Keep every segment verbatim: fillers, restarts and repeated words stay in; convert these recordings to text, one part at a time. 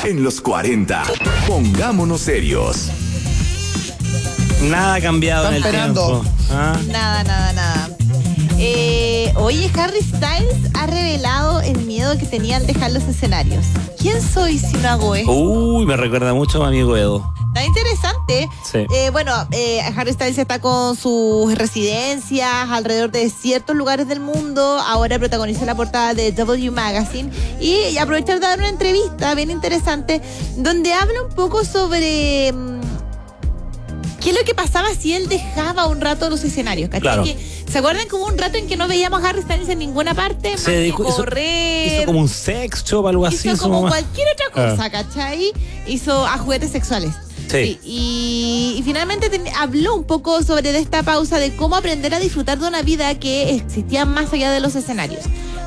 En los cuarenta, pongámonos serios. Nada ha cambiado Están en el esperando. tiempo. ¿Ah? Nada, nada, nada. Eh, oye, Harry Styles ha revelado el miedo que tenía al dejar los escenarios. ¿Quién soy si no hago esto? Uy, me recuerda mucho a mi amigo Edo. Está interesante. Sí. Eh, bueno, eh, Harry Styles está con sus residencias alrededor de ciertos lugares del mundo. Ahora protagoniza la portada de W Magazine. Y aprovechar de dar una entrevista bien interesante donde habla un poco sobre mmm, qué es lo que pasaba si él dejaba un rato los escenarios. ¿Cachai? Claro. Que, ¿se acuerdan que hubo un rato en que no veíamos a Harry Styles en ninguna parte? Más Se que dedicó- hizo- correr. Hizo como un sex shop, algo así. Hizo su como mamá. cualquier otra cosa, ¿cachai? Hizo a juguetes sexuales. Sí. Y, y finalmente ten- habló un poco sobre de esta pausa de cómo aprender a disfrutar de una vida que existía más allá de los escenarios.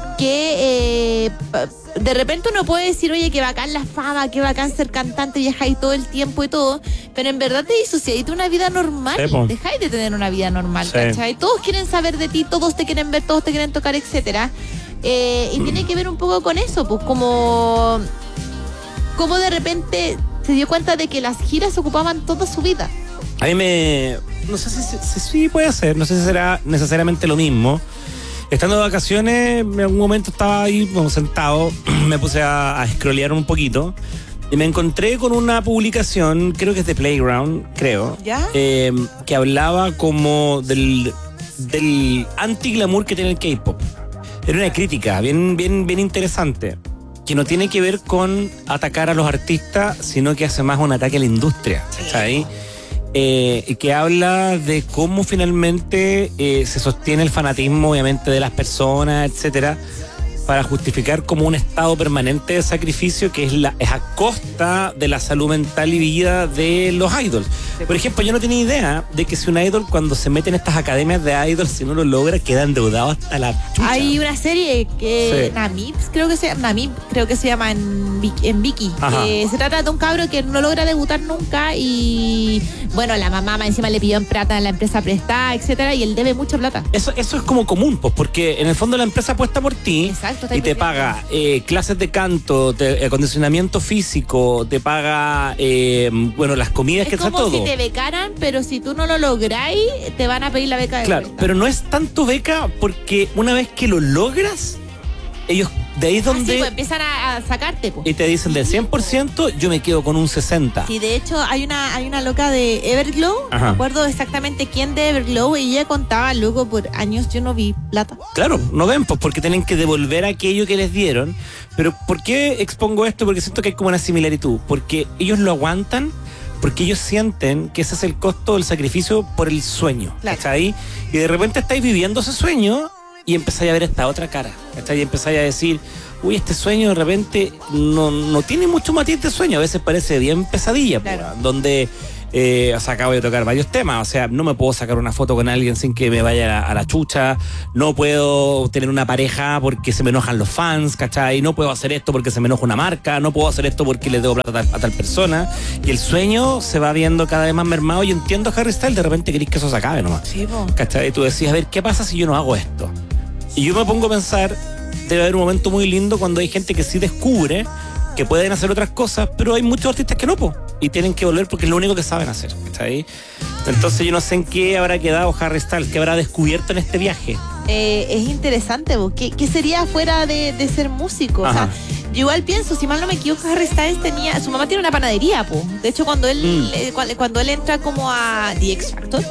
Que eh, pa- de repente uno puede decir, oye, qué bacán la fama, qué bacán ser cantante, viajáis todo el tiempo y todo, pero en verdad te disociáis de una vida normal, Sí, po. dejáis de tener una vida normal, Sí. ¿cachai? Todos quieren saber de ti, todos te quieren ver, todos te quieren tocar, etcétera. Eh, y tiene que ver un poco con eso, pues como, como de repente se dio cuenta de que las giras ocupaban toda su vida. A mí me... No sé si, si, si sí puede ser, no sé si será necesariamente lo mismo. Estando de vacaciones, en algún momento estaba ahí bueno, sentado, me puse a, a scrollear un poquito y me encontré con una publicación, creo que es de Playground, creo, ¿Ya? eh, que hablaba como del, del anti-glamour que tiene el K-pop. Era una crítica bien, bien, bien interesante, que no tiene que ver con atacar a los artistas, sino que hace más un ataque a la industria, ¿sabes? Eh, que habla de cómo finalmente eh, se sostiene el fanatismo, obviamente, de las personas, etcétera, para justificar como un estado permanente de sacrificio que es, la, es a costa de la salud mental y vida de los idols. Por ejemplo, yo no tenía idea de que si un idol cuando se mete en estas academias de idols, si no lo logra, queda endeudado hasta la chucha. Hay una serie que Sí. Namib, creo que se llama Namib, creo que se llama en, Viki- en Viki. Ajá. Que se trata de un cabro que no logra debutar nunca y bueno, la mamá más encima le pidió en plata en la empresa prestada, etcétera, y él debe mucha plata. Eso, eso es como común, pues, porque en el fondo la empresa apuesta por ti. Exacto, está Y te invirtiendo. paga eh, clases de canto, te- acondicionamiento físico, te paga, eh, bueno, las comidas, que Es sea como todo. si te becaran, pero si tú no lo lográis, te van a pedir la beca de Claro, vuelta. pero no es tanto beca porque una vez que lo logras, ellos de ahí es Así, donde... pues empiezan a, a sacarte, pues. y te dicen del cien por ciento, yo me quedo con un sesenta. Sí, de hecho hay una hay una loca de Everglow, Ajá. no me acuerdo exactamente quién de Everglow, y ella contaba, luego por años yo no vi plata. Claro, no ven, pues porque tienen que devolver aquello que les dieron. Pero ¿por qué expongo esto? Porque siento que hay como una similaritud. Porque ellos lo aguantan, porque ellos sienten que ese es el costo del sacrificio por el sueño. Claro. ¿Cachai? Y de repente estáis viviendo ese sueño y empezáis a ver esta otra cara. ¿Cachai? Y empezáis a decir, uy, este sueño de repente no, no tiene mucho matiz de sueño. A veces parece bien pesadilla, Claro. pues, donde... Eh, o sea, acabo de tocar varios temas. O sea, no me puedo sacar una foto con alguien sin que me vaya a la, a la chucha. No puedo tener una pareja porque se me enojan los fans, ¿cachai? No puedo hacer esto porque se me enoja una marca. No puedo hacer esto porque le debo plata a tal, a tal persona. Y el sueño se va viendo cada vez más mermado. Yo entiendo a Harry Styles, de repente querés que eso se acabe nomás. Sí, po. ¿Cachai? Y tú decís, a ver, ¿qué pasa si yo no hago esto? Y yo me pongo a pensar, debe haber un momento muy lindo cuando hay gente que sí descubre que pueden hacer otras cosas, pero hay muchos artistas que no, po, y tienen que volver porque es lo único que saben hacer, ¿cachai? Entonces yo no sé en qué habrá quedado Harry Styles, qué habrá descubierto en este viaje. Eh, es interesante, po. ¿Qué, qué sería fuera de, de ser músico? O sea, Ajá. yo igual pienso, si mal no me equivoco, Harry Styles tenía, su mamá tiene una panadería, po. De hecho, cuando él, Mm. eh, cuando, cuando él entra como a The X Factor,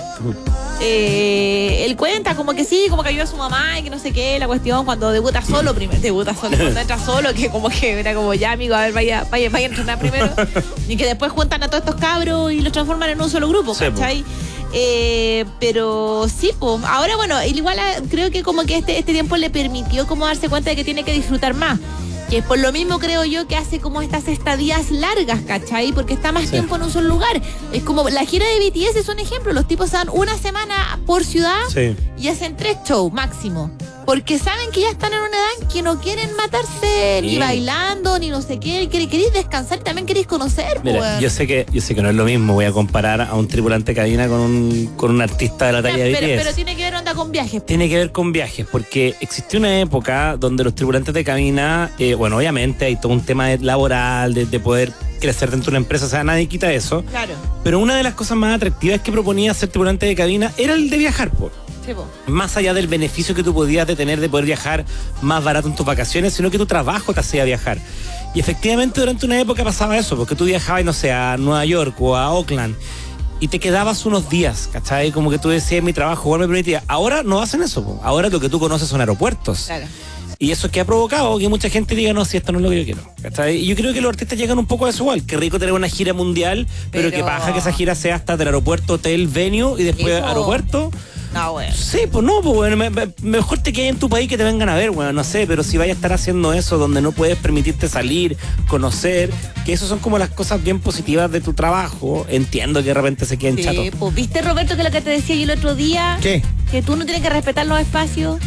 eh, él cuenta como que sí, como que ayuda a su mamá y que no sé qué, la cuestión, cuando debuta solo primero, debuta solo, cuando entra solo, que como que era como ya, amigo, a ver, vaya, vaya, vaya a entrenar primero, y que después juntan a todos estos cabros y los transforman en un solo grupo, Sí, po. ¿cachai? Eh, pero sí, pues ahora bueno, él igual ah, creo que como que este, este tiempo le permitió como darse cuenta de que tiene que disfrutar más. Que es por lo mismo creo yo que hace como estas estadías largas, ¿cachai? Porque está más Sí. tiempo en un solo lugar. Es como la gira de B T S es un ejemplo. Los tipos dan una semana por ciudad Sí. y hacen tres shows máximo. Porque saben que ya están en una edad en que no quieren matarse ni Sí. bailando, ni no sé qué. Queréis, queréis descansar y también queréis conocer, Mira, pues. yo sé que yo sé que no es lo mismo. Voy a comparar a un tripulante de cabina con un, con un artista de la talla de pero, B T S. pero tiene que ver onda con viajes. Tiene que ver con viajes, porque existió una época donde los tripulantes de cabina, eh, bueno, obviamente hay todo un tema de- laboral, de, de poder crecer dentro de una empresa, o sea, nadie quita eso. Claro. Pero una de las cosas más atractivas que proponía ser tripulante de cabina era el de viajar, po. Sí, po. Más allá del beneficio que tú podías de tener de poder viajar más barato en tus vacaciones, sino que tu trabajo te hacía viajar. Y efectivamente durante una época pasaba eso, porque tú viajabas, no sé, a Nueva York o a Oakland y te quedabas unos días, ¿cachai? Como que tú decías, mi trabajo igual me permitía. Ahora no hacen eso, po. Ahora lo que tú conoces son aeropuertos. Claro. Y eso que ha provocado que mucha gente diga, no, si esto no es lo que yo quiero. ¿Cachai? Y yo creo que los artistas llegan un poco a eso igual. Qué rico tener una gira mundial, pero, Pero- que paja que esa gira sea hasta del aeropuerto, hotel, venue y después Sí, po. aeropuerto. No, bueno. Sí, pues no, pues bueno, me- me- mejor te quedes en tu país que te vengan a ver, bueno, no sé, pero si vayas a estar haciendo eso donde no puedes permitirte salir, conocer, que eso son como las cosas bien positivas de tu trabajo, entiendo que de repente se queden chatos. Sí, pues, ¿viste, Roberto, que lo que te decía yo el otro día? ¿Qué? Que tú no tienes que respetar los espacios.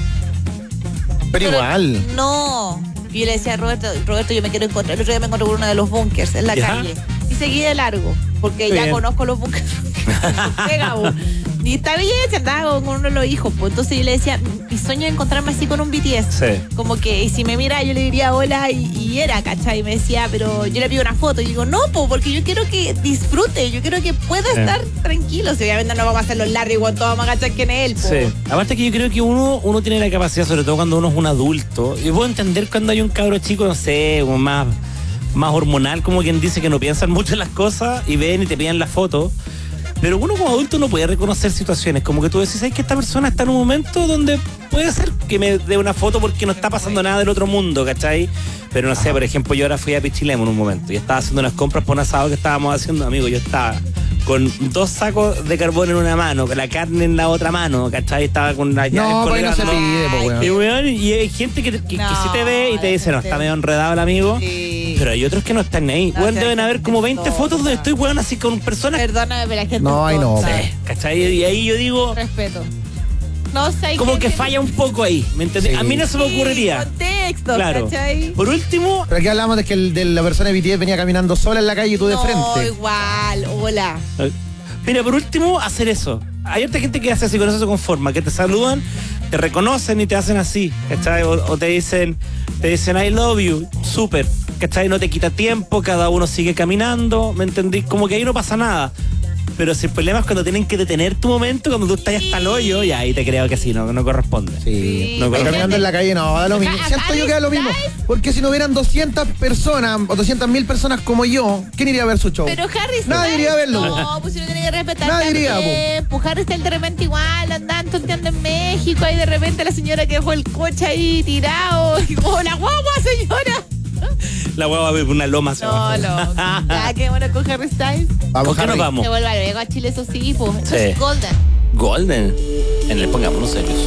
Pero igual. No. Y yo le decía a Roberto, Roberto, yo me quiero encontrar. El otro día me encontré con uno de los bunkers en la ¿Ya? calle. Y seguí de largo, porque ya Bien. conozco los bunkers. Pega, bo. Y está bien, se andaba con uno de los hijos. Pues entonces yo le decía, mi sueño es encontrarme así con un B T S. Sí. Como que y si me mira, yo le diría hola y, y era, ¿cachai? Y me decía, pero yo le pido una foto. Y digo, no, po, porque yo quiero que disfrute, yo quiero que pueda Sí. estar tranquilo. Si obviamente no vamos a hacer los Larry, igual todos vamos a agachar quién es él, po. Sí. Aparte que yo creo que uno, uno tiene la capacidad, sobre todo cuando uno es un adulto. Yo puedo entender cuando hay un cabro chico, no sé, como más, más hormonal, como quien dice que no piensan mucho en las cosas y ven y te piden la foto. Pero uno como adulto no puede reconocer situaciones. Como que tú decís, ¿sabes que esta persona está en un momento donde puede ser que me dé una foto porque no está pasando nada del otro mundo, ¿cachai? Pero no sé, por ejemplo, yo ahora fui a Pichilemu en un momento y estaba haciendo unas compras por un asado que estábamos haciendo, amigo. Yo estaba con dos sacos de carbón en una mano, con la carne en la otra mano, ¿cachai? Estaba con la llave No, pues no se colgando. pide, pues, weón. Y, weón, y hay gente que, que, que No, sí te ve y te dice, no, está medio enredado el amigo. Sí. Pero hay otros que no están ahí. No, Weón, sí, deben hay haber gente como veinte tonta. fotos donde estoy, weón, así con personas. Perdóname, pero la gente No, es ay, no, tonta. pues. ¿Cachai? Y ahí yo digo, Respeto. No sé. como que falla un poco ahí, ¿me entendés? Sí. A mí no se me ocurriría. Contexto, Claro. ¿cachai? Por último, Pero aquí hablamos de que el, de la persona de B T S venía caminando sola en la calle y tú de no, frente. igual, hola. mira, por último, hacer eso. Hay otra gente que hace así, con eso se conforma, que te saludan, te reconocen y te hacen así, ¿cachai? O, o te dicen, te dicen I love you, súper, ¿cachai? No te quita tiempo, cada uno sigue caminando, ¿me entendí? Como que ahí no pasa nada. Pero si el problema es cuando tienen que detener tu momento, cuando tú estás hasta el hoyo, y ahí te creo que sí, no, no corresponde. Sí, No, pero pero- caminando en la calle no, da lo mismo. Acá- Siento acá yo que da lo mismo. Porque si no hubieran doscientas personas o doscientas mil personas como yo, ¿quién iría a ver su show? Pero Harry Nadie Styles, iría a verlo. No, pues uno tiene que respetar Nadie iría, también. Pues Harry Styles de repente igual, andando tonteando en México, y de repente la señora que dejó el coche ahí tirado. Y como, la guagua, señora. La hueá va a ver una loma hacia No, abajo. no. Ya, qué bueno con Harry Styles. Vamos, ¿Con qué nos Harry. vamos? Se vuelve luego a Chile, eso sí, pues. Eso Sí. es Golden. Golden. En el Pongámonos Serios.